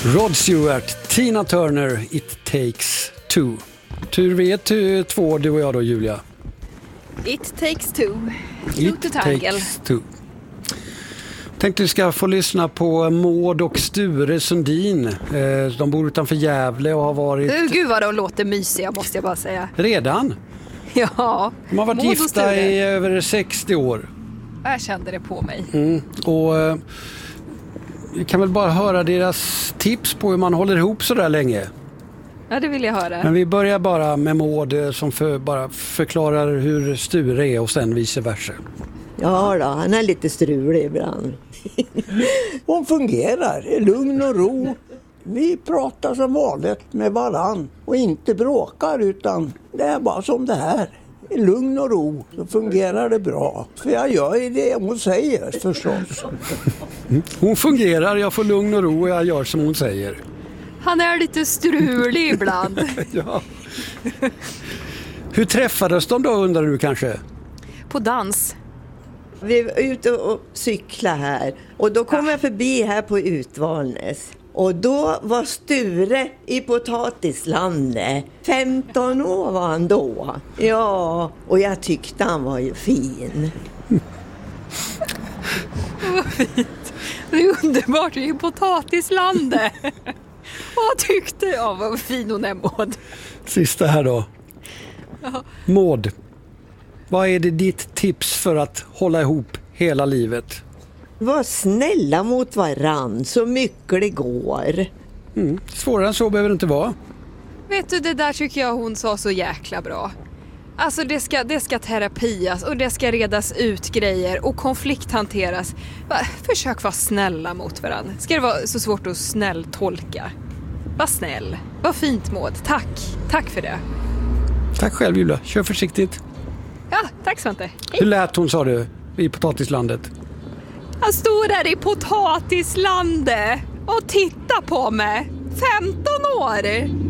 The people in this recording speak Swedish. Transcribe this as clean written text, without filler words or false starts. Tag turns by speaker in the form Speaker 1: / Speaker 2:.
Speaker 1: Rod Stewart, Tina Turner, It Takes Two. Tur vi är två, du och jag då, Julia.
Speaker 2: It takes two.
Speaker 1: It takes two. Tänkte vi ska få lyssna på Maud och Sture Sundin. De bor utanför Gävle och har varit...
Speaker 2: Gud vad de låter mysiga, måste jag bara säga.
Speaker 1: Redan?
Speaker 2: Ja.
Speaker 1: De har varit gifta i över 60 år.
Speaker 2: Jag kände det på mig.
Speaker 1: Och vi kan väl bara höra deras tips på hur man håller ihop så där länge.
Speaker 2: Ja, det vill jag höra.
Speaker 1: Men vi börjar bara med Maud som bara förklarar hur Sture är och sen vice versa.
Speaker 3: Ja då, han är lite strulig ibland. Hon fungerar i lugn och ro. Vi pratar som vanligt med varann och inte bråkar, utan det är bara som det här. I lugn och ro så fungerar det bra. För jag gör ju det hon säger förstås.
Speaker 1: Hon fungerar, jag får lugn och ro och jag gör som hon säger.
Speaker 2: Han är lite strulig ibland.
Speaker 1: Ja. Hur träffades de då, undrar du kanske?
Speaker 2: På dans.
Speaker 3: Vi var ute och cykla här och då kom jag förbi här på Utvalnäs. Och då var Sture i potatislandet. 15 år var han då. Ja, och jag tyckte han var ju fin.
Speaker 2: Vad fint. Det är underbart, vi är i potatislandet. Vad tyckte jag? Vad fin hon är, Maud.
Speaker 1: Sista här då.
Speaker 2: Ja.
Speaker 1: Maud, vad är det ditt tips för att hålla ihop hela livet?
Speaker 3: Var snälla mot varann så mycket det går.
Speaker 1: Svårare än så behöver det inte vara.
Speaker 2: Vet du, det där tycker jag hon sa så jäkla bra. Alltså det ska terapias och det ska redas ut grejer och konflikthanteras. Försök vara snälla mot varandra. Ska det vara så svårt att snälltolka? Var snäll. Var fint, Maud. Tack för det.
Speaker 1: Tack själv, Julia. Kör försiktigt.
Speaker 2: Ja, tack Svante. Hej.
Speaker 1: Hur lät hon, sa du, i potatislandet?
Speaker 2: Han står där i potatislandet och tittar på mig. 15 år.